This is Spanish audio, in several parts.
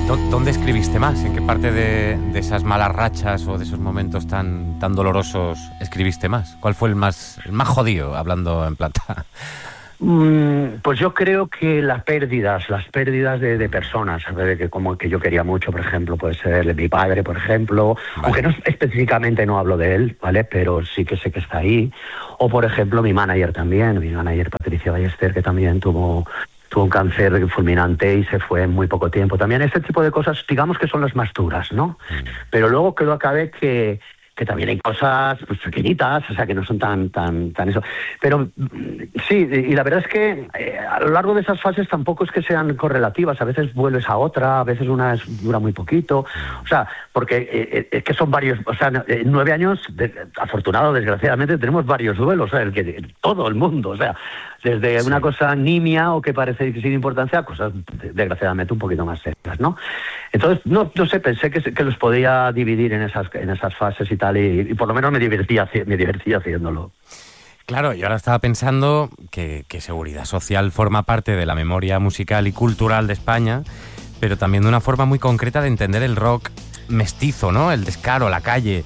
¿Dónde escribiste más? ¿En qué parte de esas malas rachas o de esos momentos tan dolorosos escribiste más? ¿Cuál fue el más jodido, hablando en plata? Pues yo creo que las pérdidas de personas, como que yo quería mucho, por ejemplo, puede ser de mi padre, por ejemplo, vale. Aunque no específicamente no hablo de él, ¿vale? Pero sí que sé que está ahí. O, por ejemplo, mi manager Patricia Ballester, que también tuvo un cáncer fulminante y se fue en muy poco tiempo. También este tipo de cosas, digamos que son las más duras, ¿no? Pero luego creo acabé que también hay cosas pues pequeñitas, o sea, que no son tan eso. Pero sí, y la verdad es que a lo largo de esas fases tampoco es que sean correlativas. A veces vuelves a otra, a veces una dura muy poquito. O sea, porque es que son varios, o sea, en 9 años, afortunado, desgraciadamente, tenemos varios duelos, o sea, todo el mundo, o sea, desde una cosa nimia o que parece sin importancia a cosas, desgraciadamente, un poquito más serias, ¿no? Entonces, no sé, pensé que los podía dividir en esas fases y tal, y por lo menos me divertía haciéndolo. Claro, yo ahora estaba pensando que Seguridad Social forma parte de la memoria musical y cultural de España, pero también de una forma muy concreta de entender el rock mestizo, ¿no? El descaro, la calle.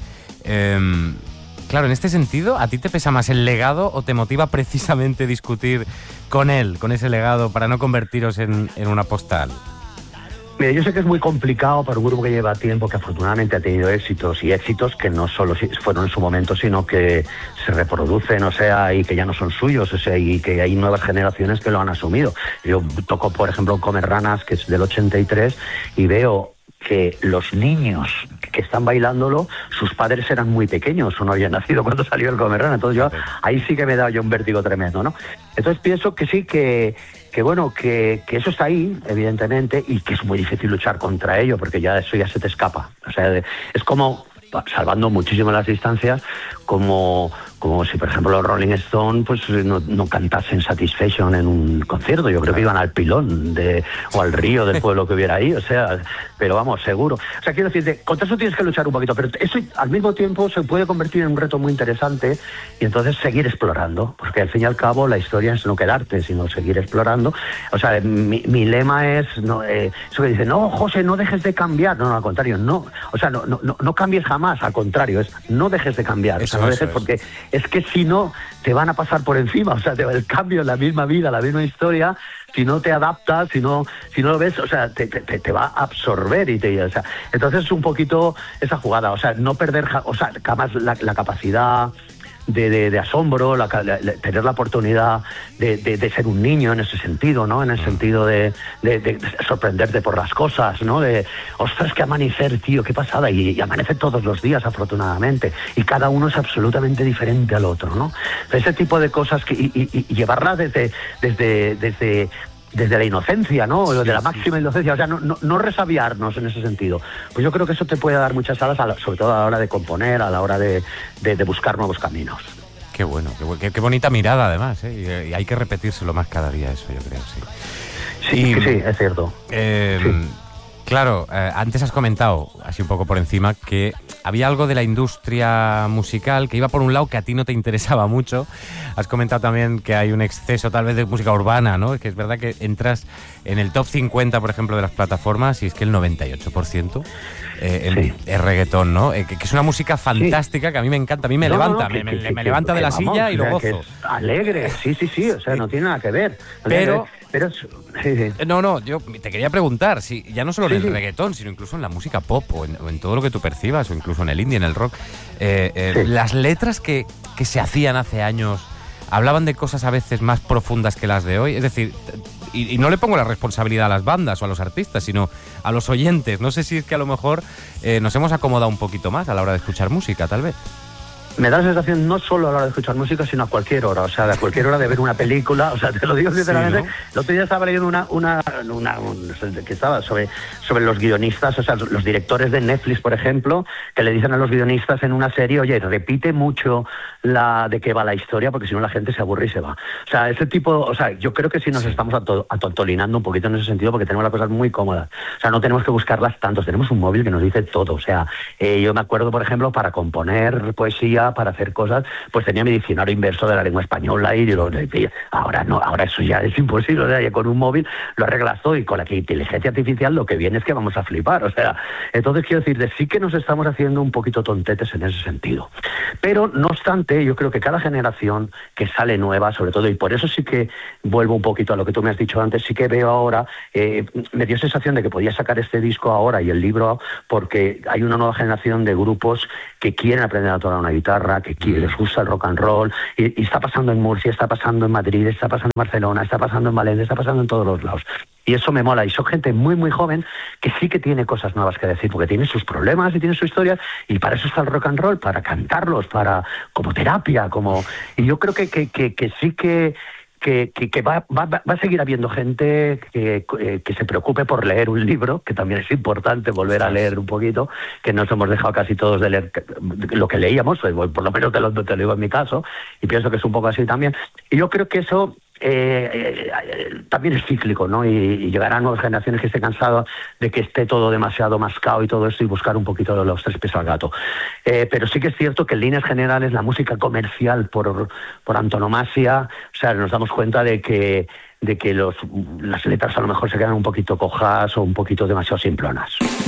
Claro, en este sentido, ¿a ti te pesa más el legado o te motiva precisamente discutir con él, con ese legado, para no convertiros en una postal? Mira, yo sé que es muy complicado para un grupo que lleva tiempo, que afortunadamente ha tenido éxitos, y éxitos que no solo fueron en su momento, sino que se reproducen, o sea, y que ya no son suyos, o sea, y que hay nuevas generaciones que lo han asumido. Yo toco, por ejemplo, Comer Ranas, que es del 83, y veo que los niños que están bailándolo, sus padres eran muy pequeños o no habían nacido cuando salió el Comer Ranas. Entonces ahí sí que me he dado yo un vértigo tremendo, ¿no? Entonces pienso que sí, que eso está ahí, evidentemente, y que es muy difícil luchar contra ello, porque ya eso ya se te escapa. O sea, es como, salvando muchísimo las distancias, como si, por ejemplo, los Rolling Stones pues no cantasen Satisfaction en un concierto. Yo creo que iban al pilón o al río del pueblo que hubiera ahí, o sea, pero vamos, seguro. O sea, quiero decirte, contra eso tienes que luchar un poquito, pero eso al mismo tiempo se puede convertir en un reto muy interesante, y entonces seguir explorando, porque al fin y al cabo la historia es no quedarte, sino seguir explorando. O sea, mi lema es, eso que dice, no, José, no dejes de cambiar. No, al contrario, no. O sea, no cambies jamás, al contrario, es no dejes de cambiar. O sea, no dejes, porque es que si no, te van a pasar por encima. O sea, el cambio en la misma vida, la misma historia, si no te adaptas, si no lo ves, o sea, te va a absorber o sea, entonces es un poquito esa jugada, o sea, no perder, o sea, jamás la capacidad de asombro, tener la oportunidad de ser un niño en ese sentido, ¿no? En el sentido de sorprenderte por las cosas, ¿no? Ostras, qué amanecer, tío, qué pasada. Y amanece todos los días, afortunadamente. Y cada uno es absolutamente diferente al otro, ¿no? Ese tipo de cosas y llevarlas desde la inocencia, ¿no? Sí, de la máxima inocencia, o sea, no resabiarnos en ese sentido. Pues yo creo que eso te puede dar muchas alas, sobre todo a la hora de componer, a la hora de buscar nuevos caminos. Qué bueno, qué bonita mirada además, ¿eh? Y hay que repetírselo más cada día, eso yo creo, sí. Sí, sí, es cierto. Sí. Claro, antes has comentado, así un poco por encima, que había algo de la industria musical que iba por un lado que a ti no te interesaba mucho. Has comentado también que hay un exceso tal vez de música urbana, ¿no? Que es verdad que entras en el top 50, por ejemplo, de las plataformas y es que el 98% es reggaetón, ¿no? Que es una música fantástica que a mí me encanta, a mí me levanta, me levanta de la silla y lo gozo. Que es alegre, sí, o sea, no tiene nada que ver. Pero sí. No, yo te quería preguntar, si ya no solo en el reggaetón, sino incluso en la música pop o en todo lo que tú percibas, o incluso en el indie, en el rock, las letras que se hacían hace años hablaban de cosas a veces más profundas que las de hoy. Es decir, y no le pongo la responsabilidad a las bandas o a los artistas, sino a los oyentes. No sé si es que a lo mejor nos hemos acomodado un poquito más a la hora de escuchar música, tal vez. Me da la sensación no solo a la hora de escuchar música, sino a cualquier hora, o sea, a cualquier hora de ver una película, o sea, te lo digo sinceramente. Sí, ¿no? El otro día estaba leyendo una que estaba sobre los guionistas, o sea, los directores de Netflix, por ejemplo, que le dicen a los guionistas en una serie, oye, repite mucho de qué va la historia, porque si no la gente se aburre y se va. O sea, ese tipo, o sea, yo creo que sí nos estamos atolinando un poquito en ese sentido, porque tenemos las cosas muy cómodas. O sea, no tenemos que buscarlas tanto, tenemos un móvil que nos dice todo. O sea, yo me acuerdo, por ejemplo, para componer poesía, memoria para hacer cosas, pues tenía mi diccionario inverso de la lengua española y lo decía. Ahora no, ahora eso ya es imposible, o sea, ya con un móvil lo arreglas todo, y con la inteligencia artificial lo que viene es que vamos a flipar, o sea, entonces quiero decir, sí que nos estamos haciendo un poquito tontetes en ese sentido. Pero no obstante, yo creo que cada generación que sale nueva, sobre todo, y por eso sí que vuelvo un poquito a lo que tú me has dicho antes, sí que veo ahora, me dio sensación de que podía sacar este disco ahora y el libro, porque hay una nueva generación de grupos que quieren aprender a tocar una guitarra, que les gusta el rock and roll, y está pasando en Murcia, está pasando en Madrid, está pasando en Barcelona, está pasando en Valencia, está pasando en todos los lados. Y eso me mola, y son gente muy muy joven que sí que tiene cosas nuevas que decir, porque tiene sus problemas y tiene su historia, y para eso está el rock and roll, para cantarlos, para como terapia, y yo creo que sí que va a seguir habiendo gente que se preocupe por leer un libro, que también es importante volver a leer un poquito, que nos hemos dejado casi todos de leer lo que leíamos, por lo menos te lo digo en mi caso, y pienso que es un poco así también. Y yo creo que eso también es cíclico, ¿no? Y llegarán nuevas generaciones que estén cansadas de que esté todo demasiado mascado y todo esto, y buscar un poquito los tres pies al gato. Pero sí que es cierto que en líneas generales la música comercial por antonomasia, o sea, nos damos cuenta de que las letras a lo mejor se quedan un poquito cojas o un poquito demasiado simplonas.